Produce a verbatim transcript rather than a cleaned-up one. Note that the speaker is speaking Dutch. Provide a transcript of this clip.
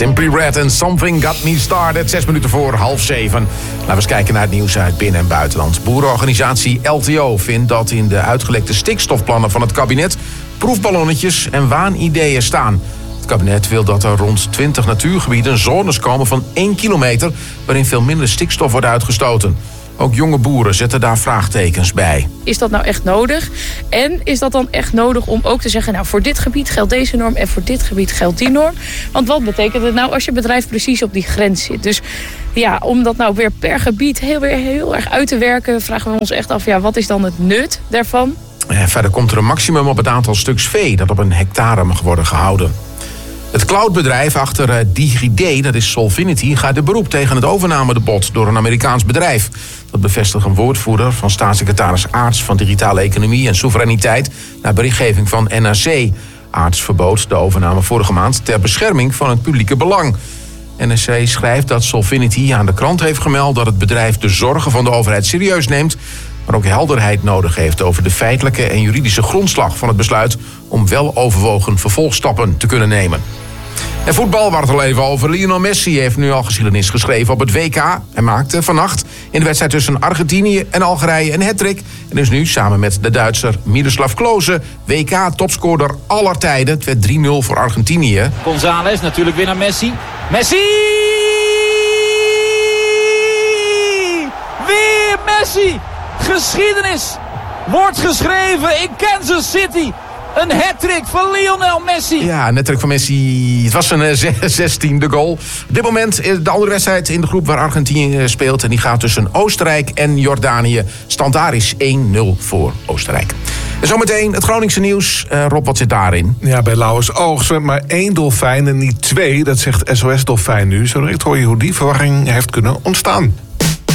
Simply Red and Something Got Me Started. Zes minuten voor half zeven. Laten we eens kijken naar het nieuws uit binnen- en buitenland. Boerenorganisatie L T O vindt dat in de uitgelekte stikstofplannen van het kabinet proefballonnetjes en waanideeën staan. Het kabinet wil dat er rond twintig natuurgebieden zones komen van één kilometer... waarin veel minder stikstof wordt uitgestoten. Ook jonge boeren zetten daar vraagtekens bij. Is dat nou echt nodig? En is dat dan echt nodig om ook te zeggen... nou, voor dit gebied geldt deze norm en voor dit gebied geldt die norm? Want wat betekent het nou als je bedrijf precies op die grens zit? Dus ja, om dat nou weer per gebied heel, weer heel erg uit te werken... vragen we ons echt af, ja, wat is dan het nut daarvan? En verder komt er een maximum op het aantal stuks vee... dat op een hectare mag worden gehouden. Het cloudbedrijf achter DigiD, dat is Solvinity, gaat de beroep tegen het overnamebod door een Amerikaans bedrijf. Dat bevestigt een woordvoerder van staatssecretaris Aarts van Digitale Economie en Soevereiniteit naar berichtgeving van N R C. Aarts verbood de overname vorige maand ter bescherming van het publieke belang. N R C schrijft dat Solvinity aan de krant heeft gemeld dat het bedrijf de zorgen van de overheid serieus neemt, maar ook helderheid nodig heeft over de feitelijke en juridische grondslag van het besluit om wel overwogen vervolgstappen te kunnen nemen. En voetbal, waar het al even over. Lionel Messi heeft nu al geschiedenis geschreven op het W K. Hij maakte vannacht in de wedstrijd tussen Argentinië en Algerije een hattrick. En is nu samen met de Duitser Miroslav Klose W K-topscorer aller tijden. Het werd drie nul voor Argentinië. González natuurlijk weer naar Messi. Messi! Weer Messi! Geschiedenis wordt geschreven in Kansas City. Een hattrick van Lionel Messi. Ja, een hattrick van Messi. Het was zijn zestiende goal. Op dit moment is de andere wedstrijd in de groep waar Argentinië speelt. En die gaat tussen Oostenrijk en Jordanië. Stand daar is één nul voor Oostenrijk. En zometeen het Groningse nieuws. Uh, Rob, wat zit daarin? Ja, bij Lauwersoog zwemmen maar één dolfijn en niet twee. Dat zegt S O S Dolfijn nu. Zo direct hoor je hoe die verwarring heeft kunnen ontstaan.